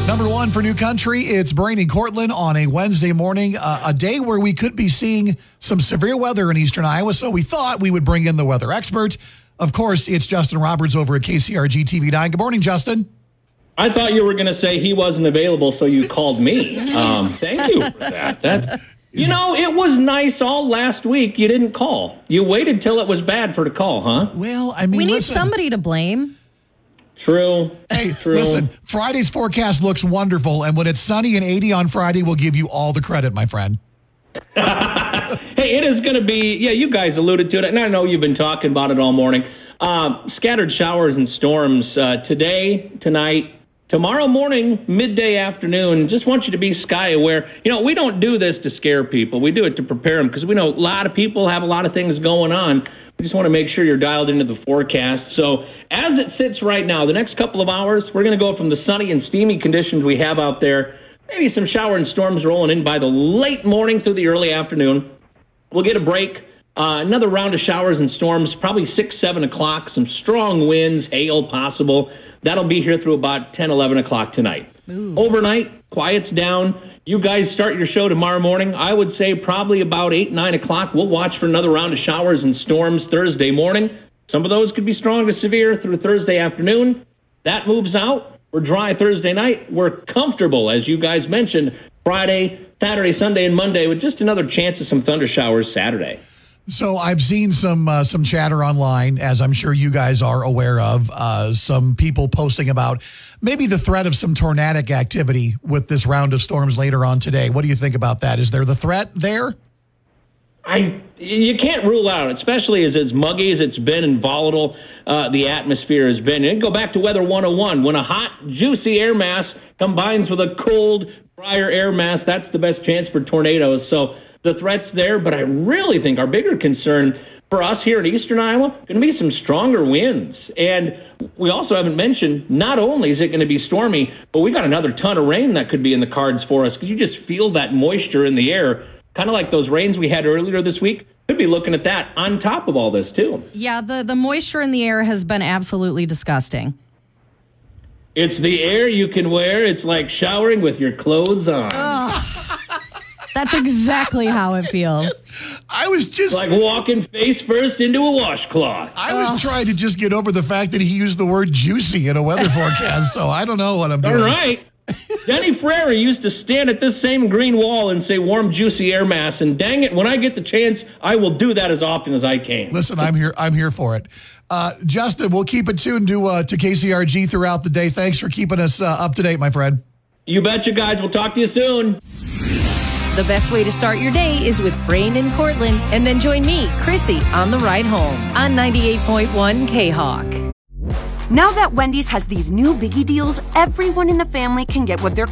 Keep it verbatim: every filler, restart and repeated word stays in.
Number one for New Country, it's Brain and Cortland on a Wednesday morning, uh, a day where we could be seeing some severe weather in eastern Iowa, so we thought we would bring in the weather expert. Of course, it's Justin Roberts over at K C R G T V nine. Good morning, Justin. I thought you were going to say he wasn't available, so you called me. Um, thank you for that. that. You know, it was nice all last week. You didn't call. You waited till it was bad for the call, huh? Well, I mean, we need listen. somebody to blame. True. Hey, True. listen, Friday's forecast looks wonderful, and when it's sunny and eighty on Friday, we'll give you all the credit, my friend. Hey, it is going to be, yeah, you guys alluded to it, and I know you've been talking about it all morning. Uh, scattered showers and storms uh, today, tonight, tomorrow morning, midday afternoon. Just want you to be sky aware. You know, we don't do this to scare people. We do it to prepare them because we know a lot of people have a lot of things going on. We just want to make sure you're dialed into the forecast. So as it sits right now, the next couple of hours, we're going to go from the sunny and steamy conditions we have out there, maybe some shower and storms rolling in by the late morning through the early afternoon. We'll get a break. Uh, another round of showers and storms, probably six, seven o'clock, some strong winds, hail possible. That'll be here through about ten, eleven o'clock tonight. Ooh. Overnight, quiets down. You guys start your show tomorrow morning. I would say probably about eight, nine o'clock. We'll watch for another round of showers and storms Thursday morning. Some of those could be strong to severe through Thursday afternoon. That moves out. We're dry Thursday night. We're comfortable, as you guys mentioned, Friday, Saturday, Sunday, and Monday with just another chance of some thunder showers Saturday. So I've seen some uh, some chatter online, as I'm sure you guys are aware of, uh, some people posting about maybe the threat of some tornadic activity with this round of storms later on today. What do you think about that? Is there the threat there? I you can't rule out, especially as as muggy as it's been and volatile uh, the atmosphere has been. And go back to Weather one oh one. When a hot, juicy air mass combines with a cold, drier air mass, that's the best chance for tornadoes. So the threat's there, but I really think our bigger concern for us here in eastern Iowa going to be some stronger winds. And we also haven't mentioned, not only is it going to be stormy, but we got another ton of rain that could be in the cards for us because you just feel that moisture in the air, kind of like those rains we had earlier this week. Could be looking at that on top of all this, too. Yeah, the, the moisture in the air has been absolutely disgusting. It's the air you can wear. It's like showering with your clothes on. Oh, that's exactly how it feels. I was just... Like walking face first into a washcloth. I was oh. trying to just get over the fact that he used the word juicy in a weather forecast, so I don't know what I'm doing. All right. Denny Frere used to stand at this same green wall and say warm, juicy air mass, and dang it, when I get the chance, I will do that as often as I can. Listen, I'm here I'm here for it. Uh, Justin, we'll keep it tuned to, uh, to K C R G throughout the day. Thanks for keeping us uh, up to date, my friend. You betcha, guys. We'll talk to you soon. The best way to start your day is with Brain and Cortland, and then join me, Chrissy, on the ride home on ninety-eight point one K-Hawk. Now that Wendy's has these new Biggie deals, everyone in the family can get what they're